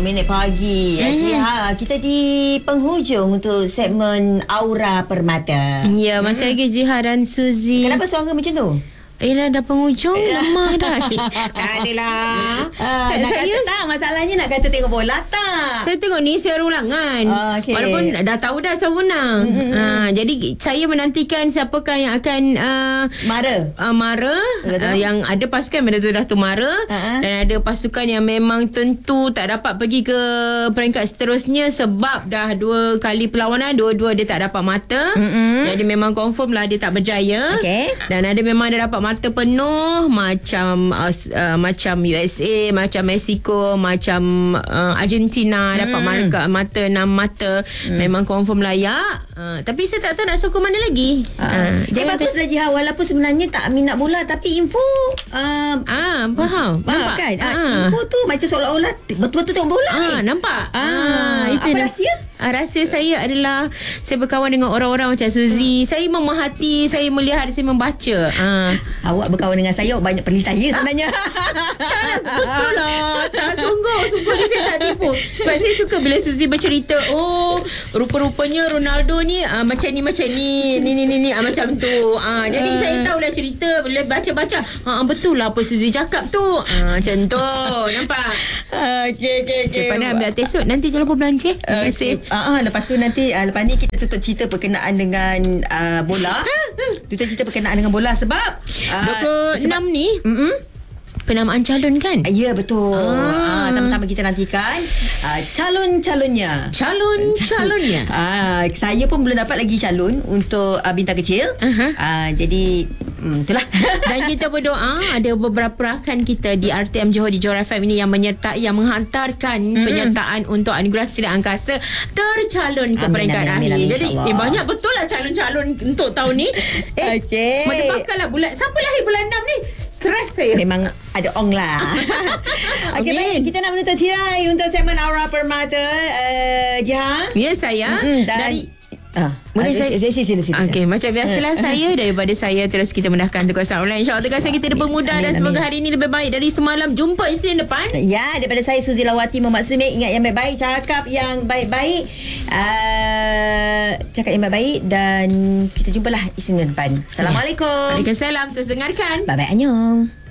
minit pagi. Kita di penghujung untuk segmen Aura Permata. Ya, masih lagi Jiha dan Suzy. Kenapa suara macam tu? Dah penghujung, lemah dah. Tak adalah. Masalahnya nak kata tengok bola tak? Saya tengok ni siaran ulangan. Okay. Walaupun dah tahu dah siapa menang. Jadi saya menantikan siapakah yang akan Mara. Yang ada pasukan betul-betul dah tu Mara. Dan ada pasukan yang memang tentu tak dapat pergi ke peringkat seterusnya sebab dah 2 kali perlawanan, dua-dua dia tak dapat mata. Jadi memang confirm lah dia tak berjaya. Dan ada memang dia dapat mata penuh macam USA, macam Mexico, macam Argentina dapat mata 6 mata. Memang confirm layak. Tapi saya tak tahu nak sokong mana lagi. Baguslah Jiha, walaupun sebenarnya tak minat bola tapi info faham kan? Info tu macam seolah-olah betul-betul tengok bola. Nampak? Itu apa rahsia? Rahsia saya adalah saya berkawan dengan orang-orang macam Suzy. Saya memerhati, saya melihat, saya membaca. Awak berkawan dengan saya, awak banyak perli saya sebenarnya. Betul lah. Tak, sungguh ni saya tak tipu. Sebab saya suka bila Suzy bercerita, rupa-rupanya Ronaldo ni macam ni macam tu. Jadi saya tahulah cerita bila baca-baca. Betul lah apa Suzy cakap tu. Macam tu. Nampak? Okay. Pandai ambil esok. Nanti jangan lupa belanja. Terima kasih. Lepas tu nanti lepas ni kita tutup cerita berkenaan dengan bola. Tutup cerita berkenaan dengan bola sebab 26 ni penamaan calon kan? Ya, betul. Sama-sama kita nantikan calon-calonnya. Calon-calonnya. Saya pun belum dapat lagi calon untuk bintang kecil. Jadi itulah. Dan kita berdoa ada beberapa rakan kita di RTM Johor, di Johor FM ini yang menyertai, yang menghantarkan penyertaan untuk anugerah Sila Angkasa tercalon ke peringkat akhir. Jadi banyak betul lah calon-calon untuk tahun ni. Mendebarkanlah bulan. Siapa lahir bulan 6 ni? Stres saya. Memang ada ong lah. Okey, baik. Kita nak menutup sirai untuk segmen Aura Permata. Jiha. Ya, saya. Dari sila. Okey, macam biasalah saya daripada saya terus kita mendahkan tugasan online. InsyaAllah tugasan kita dipermudah dan semoga hari ini lebih baik dari semalam. Jumpa Isnin depan. Ya, daripada saya Suzy Lawati Muhammad Slimik. Ingat yang baik-baik, cakap yang baik-baik. Cakap yang baik-baik dan kita jumpalah Isnin depan. Assalamualaikum. Waalaikumsalam. Terus dengarkan. Bye-bye, annyeong.